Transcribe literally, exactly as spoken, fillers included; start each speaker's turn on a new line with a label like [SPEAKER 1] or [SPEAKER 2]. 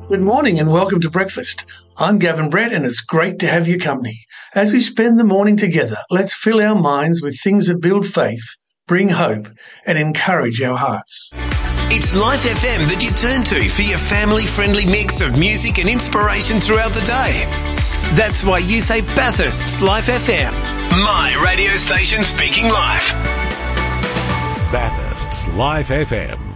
[SPEAKER 1] Good morning and welcome to breakfast. I'm Gavin Brett and it's great to have your company. As we spend the morning together, let's fill our minds with things that build faith, bring hope and encourage our hearts.
[SPEAKER 2] It's Life F M that you turn to for your family-friendly mix of music and inspiration throughout the day. That's why you say Bathurst's Life F M. My radio station speaking life.
[SPEAKER 3] Bathurst's Life F M.